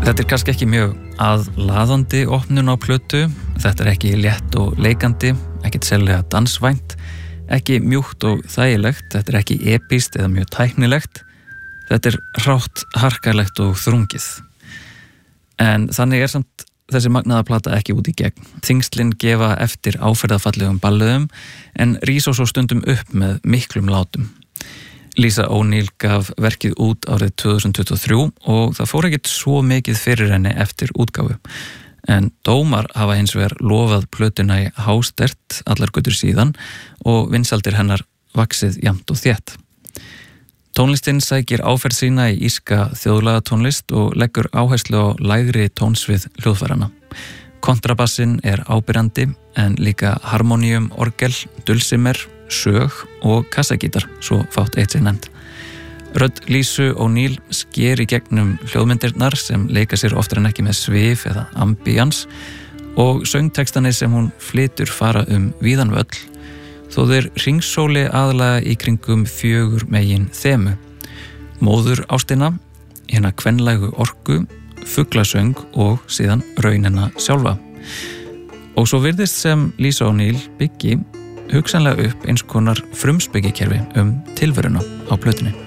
Þetta kannski ekki mjög aðlaðandi opnun á plötu. Þetta ekki létt og leikandi, ekkert sérlega dansvænt, ekki mjúkt og þægilegt, þetta ekki epískt eða mjög tæknilegt. Þetta hrátt, harkalegt og þrungið. En þannig samt þessi magnaða plata ekki út í gegn. Þingslin gefa eftir áferðafallegum balluðum en rísa svo stundum upp með miklum látum. Lisa O'Neill gaf verkið út árið 2023 og það fór ekkert svo mikið fyrir henni eftir útgáfu. En dómar hafa hins vegar lofað plötuna í hástert allar götur síðan og vinsældir hennar vaxið jafnt og þétt. Tónlistin sækir áferð sína í írska þjóðlagatónlist og leggur áherslu á lægri tónsvið hljóðfærana. Kontrabassinn áberandi en líka harmóníum, orgel, dulcimer, sög og kassagítar, svo fátt eitt sé nefnt. Rödd Lisu O'Neill sker í gegnum hljóðmyndirnar sem leika sér oftar en ekki með svif eða ambíans og söngtekstanir sem hún flytur fara víðan völl, þó þeir hringsóli aðalega í kringum 4 megin þemu. Móður ástina, hérna kvenlægu orku, fuglasöng og síðan raunina sjálfa. Og svo virðist sem Lisa O'Neill byggi hugsanlega upp eins konar frumspekikerfi tilveruna á plötunni.